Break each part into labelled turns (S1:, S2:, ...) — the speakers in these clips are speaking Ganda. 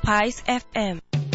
S1: Spice FM.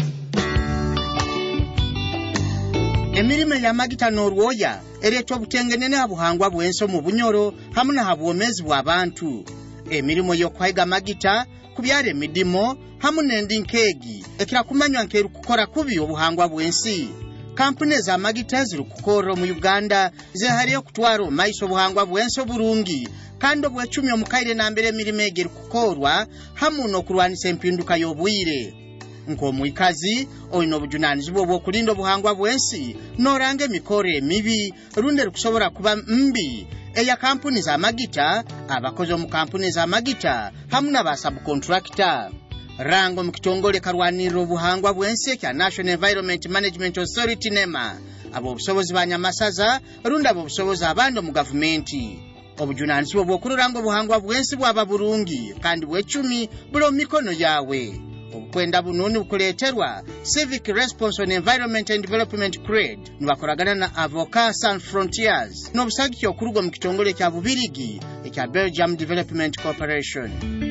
S2: Emirimo ya magita n'olwoya ereeta obutengenene abuhangwa bw'enso mu bunyoro hamu na habwomezi bw'abantu. Emirimo y'okwayiga magita kubyala emidimo hamu n'endinkeegi ekira kumanywa nk'erikukora kubi obuhangwa bw'ensi. Kampuni za magita ziri kukorra mu Uganda zeehaliyo okutwala omumaiso obuhangwa bw'ensi obulungi kandi obw'ecumi omukaire nambere emirimo egeri kukorwa hamu n'okulwanisa empinduka y'obwire. Nk'omwikazi olina obujunaanizibwa obw'okulinda obuhangwa bw'ensi n'oranga emikoro emibi rundi erikusobola kuba mbi eya kampuni za magita, abakozi omu kampuni za magita hamu n'abasabukontrakita. Rango mu kitongole kalwanirira obuhangwa bw'ensi ekya National Environment Management Authority NEMA, ab'obusobozi ba Nyamasaza rundi ab'obusobozi abandi mu gavumenti. Obujunaanizibwa obw'okulanga obuhangwa bw'ensi bwaba bulungi kandi bw'ecumi buli mu mikono yawe. Obukwenda bununi bukuleeterwa Civic Response on Environment and Development CRED nibakoragana na Avocat Sans Frontiers n'obusagiki okuruga mu kitongole kya Bubirigi ekya Belgium Development Corporation.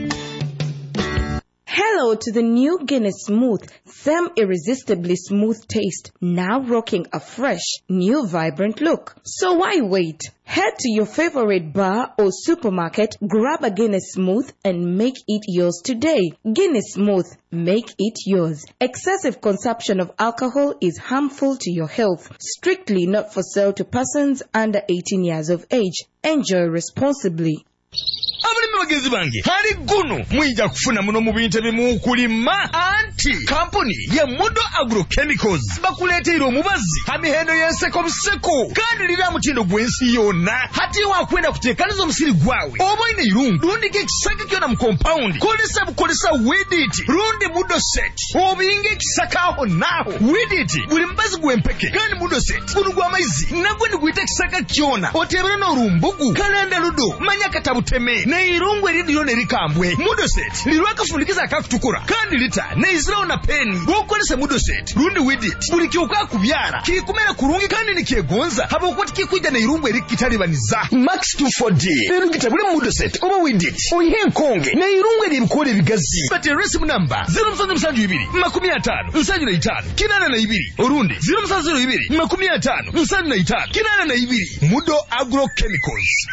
S3: Hello to the new Guinness Smooth, Sam irresistibly smooth taste, now rocking a fresh, new vibrant look. So why wait? Head to your favorite bar or supermarket, grab a Guinness Smooth and make it yours today. Guinness Smooth, make it yours. Excessive consumption of alcohol is harmful to your health. Strictly not for sale to persons under 18 years of age. Enjoy responsibly.
S4: Abulimi bagenzi bange hali guno mwija kufuna muno mu bintu ebimu kulima anti kampuni ya Mudo Agrochemicals bakuleetera omubazi amihendo y'enseko buseko kandi lira mutindo gwensi yonna hati wakwenda kuteekaniza omusiri gwawe oba ine irungu rundika ekisaka kyona mu compound kolesa Weedit rundi Mudo Set obinga ekisaka aho naho Weedit buli mbazi gwempeke kandi Mudo Set guno gw'amaizi nagwe ndiguyita ekisaka kyona otebera n'olumbugu kalenda ludo manya katabuteme ne irungu eridiyo nerikambwe Mudo Set lirwa kafundikiza akakutukura kandi lita ne Israel na peni gokolesa Mudo Set rundi Weedit buli kyuka kubyara kikumera kurungi kandi nikyegonza haba okoti kikuja ne irungu erikitalibaniza Max 240 rero kitabule Mudo Set oba Weedit oyihe nkonge ne irungu eribikole bigazi bati recipe number 0772 50 75 kinana na 2 orundi 0702 50 75 kinana na 2 Mudo Agrochemicals.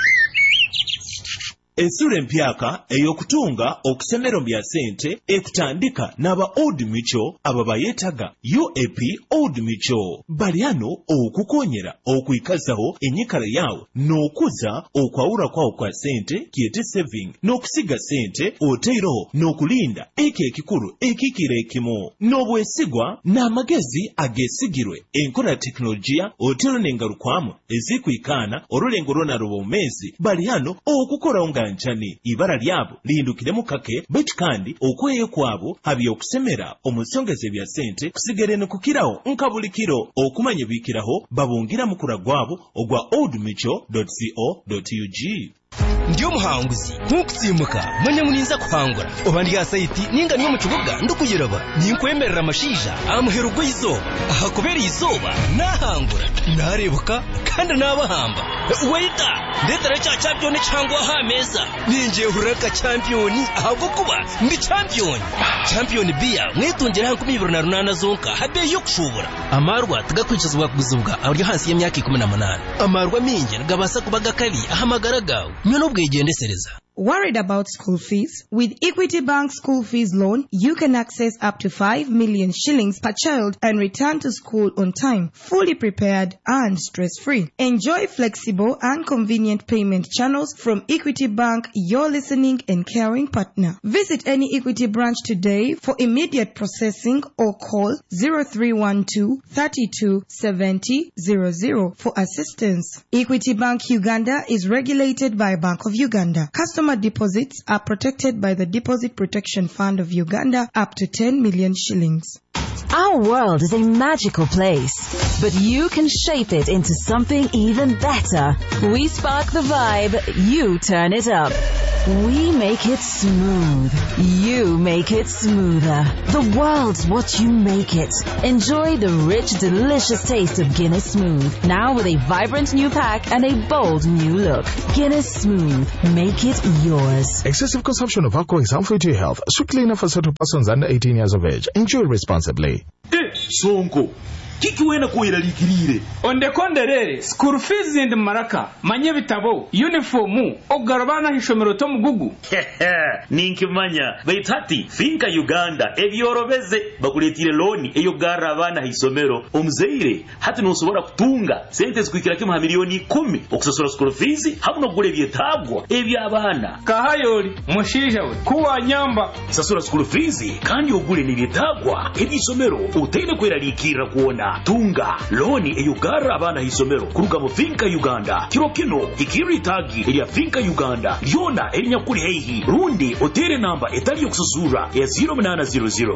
S5: Ensura empyaka eyokutunga okusemero bya sente ekutandika n'aba Old Mutual ababa yetaga UAP Old Mutual baliano okukonyera okuyikazaho enyikala yawo n'okuza okwawura kwawo kwa sente kiyete saving n'okusiga sente oteeroho n'okulinda eke ekikulu ekikira ekimu n'obwesigwa n'amagezi agesigirwe enkola teknologiya oteero n'engalukwamu ezikwikaana olulengo lwona lw'omumezi baliano okukora nchani ibara lyabo lihindukire mukake betu kandi okweyo kwabo habi okusemera omusongeze bya sente kusigere nokukiraho nkabulikiro okumanye bikiraho babungira mukura gwabo ogwa oldmutual.co.ug.
S6: Ndiyo muhanguzi nkukutsimuka mwanya muninza kuhangura obandi ya saiti ninga niyo mu kibuga ndukuyiraba ninkwemerera amashisha amuhero gwizoba ahakubera izoba nahangura narebuka kandi nabahamba waita ndetera cha champion cyangwa hameza ninje huraka champion ahubwo kuba ndi champion bia mwitungera hankumi 28 zonka habe yo kushobora amarwa tugakwicizwa kuguzubwa aburyo hasi y'imyaka 18 amarwa minge gabasa kubaga kali ahamagaraga myono bwegendesereza.
S3: Worried about school fees? With Equity Bank School Fees Loan, you can access up to 5 million shillings per child and return to school on time, fully prepared and stress-free. Enjoy flexible and convenient payment channels from Equity Bank, your listening and caring partner. Visit any Equity branch today for immediate processing or call 0312 32 70 00 for assistance. Equity Bank Uganda is regulated by Bank of Uganda. Customer deposits are protected by the Deposit Protection Fund of Uganda up to 10 million shillings.
S1: Our world is a magical place, but you can shape it into something even better. We spark the vibe, you turn it up. We make it smooth, you make it smoother. The world's what you make it. Enjoy the rich, delicious taste of Guinness Smooth, now with a vibrant new pack and a bold new look. Guinness Smooth, make it yours.
S7: Excessive consumption of alcohol is harmful to your health. Strictly enough for certain persons under 18 years of age. Enjoy responsibly.
S5: Sonko kiki wena kuira likirire
S8: onde konderere school fees and maraka manye bitabo uniform ogarabana hishomero to mugugu
S5: ninkimanya baitati finka Uganda ebyorobeze bakuletire loan eyo garabana hisomero omuzeire hati nosobora kutunga sente zikwikira kima milioni 10 okusasura school fees habuno gure byetabwa ebyabana
S8: kahayoli mushija we kuwa nyamba
S5: sasura school fees kandi ogure nibyetagwa ebisomero utende kwera likira kuona tunga loni eyugara abana hisomero kuruga mu Finka Uganda kirokino ikiri tagi ya Finka Uganda yona elinyakuri heihi rundi otere namba etali yokusuzura ya 0800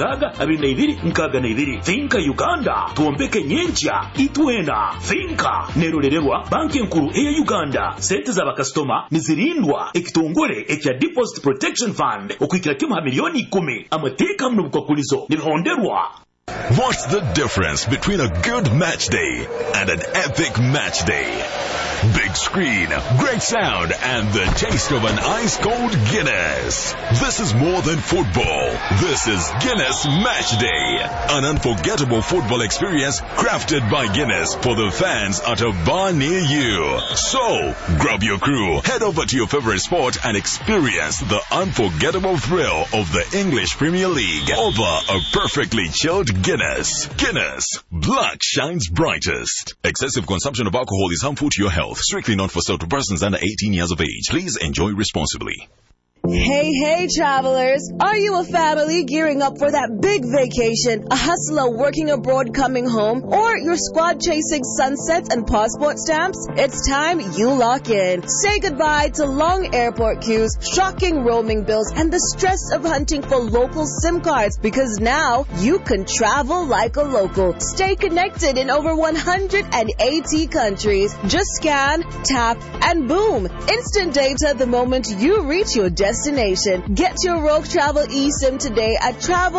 S5: 22 Finka Uganda tuombeke nyencha itwena Finka nerorererwa banki nkuru eya Uganda sente za bakastoma nizirindwa ekitongore ekya Deposit Protection Fund okwikira kima milioni 10 amateka mno bukakulizo nibihonderwa.
S9: What's the difference between a good match day and an epic match day? Big screen, great sound, and the taste of an ice-cold Guinness. This is more than football. This is Guinness Match Day. An unforgettable football experience crafted by Guinness for the fans at a bar near you. So, grab your crew, head over to your favorite sport and experience the unforgettable thrill of the English Premier League over a perfectly chilled Guinness. Guinness. Black shines brightest. Excessive consumption of alcohol is harmful to your health. Strictly not for sold to persons under 18 years of age. Please enjoy responsibly.
S10: Hey, travelers. Are you a family gearing up for that big vacation, a hustler working abroad coming home, or your squad chasing sunsets and passport stamps? It's time you lock in. Say goodbye to long airport queues, shocking roaming bills, and the stress of hunting for local SIM cards, because now you can travel like a local. Stay connected in over 180 countries. Just scan, tap, and boom. Instant data the moment you reach your destination. Get your Rogue Travel eSIM today at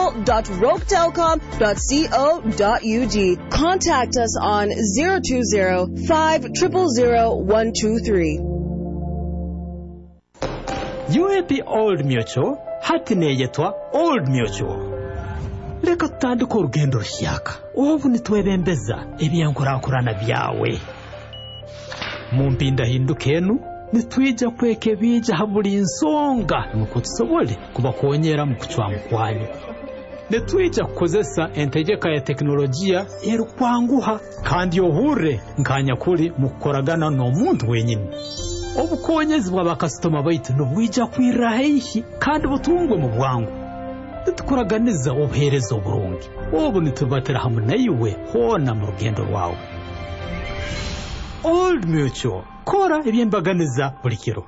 S10: travel.roguetelecom.co.ug. Contact us on 020-500-123.
S8: UAP Old Mutual hati neyetwa Old Mutual. Leka tutandika urugendo rushyaka ubu nitwebembeza ebyankurankurana byawe mu mpinda hindukenu nitwija kweke bija haburi insonga nuko tusobole kubakonyera mu kucwa kwanyu nitwija kukozesa entegeka ya teknolojia erukwanguha kandi yohure nkanya kuri mu kukoragana no muntu wenyine obukonyezi bw'abakastoma baitu nubwija kwirahihi kandi butungwe mu bwangu nitukoraganiza obuherezo burungi obu nitubatera hamwe nayiwe hona mu rugendo rwawe. Old Mutual kora ebyembaganiza buli kiro.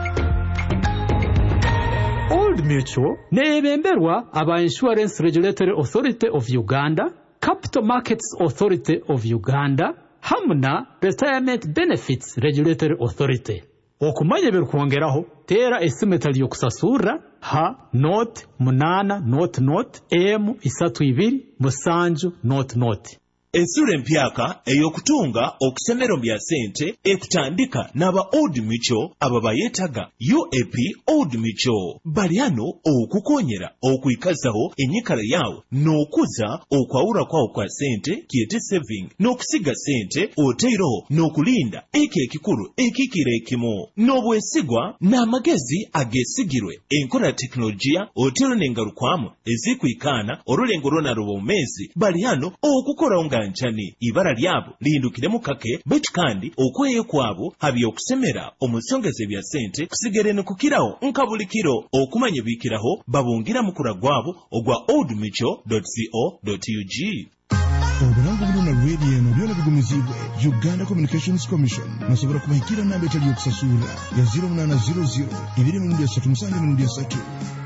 S8: Old Mutual nebemberwa aba Insurance Regulatory Authority of Uganda, Capital Markets Authority of Uganda, hamna Retirement Benefits Regulatory Authority. Okumanya birukwongeraho tera esimetali yokusasura ha note munana note m 32 musanju note.
S5: Ensure mpyaka eyokutunga okusemero bya sente ekutandika n'aba Old Mutual ababayetaga UAP Old Mutual baliano okukonyera okuyikazaho enyikala yawo n'okuza okwawura kwawo kwa sente kiyete saving n'okusiga sente oteiro n'okulinda ekikuru ekikire ekimo n'obwesigwa n'amagezi agesigirwe enkola teknolojia oteiro n'engarukwamu ezikwikana olulengo lwona lw'omezi baliano okukora nchani ibara lyabo lihindukiremu kake betu kandi okweye kwabo habi okusemera omusongeze bya sente kusigerene kukiraho nkabulikiro okumanye bikiraho babungira mukura gwabo ogwa oldmutual.co.ug.
S11: Oburango buno na radio eno byona bigumizibwe Uganda Communications Commission musobora kubahikira namba etali yokusasula ya 0800 223 3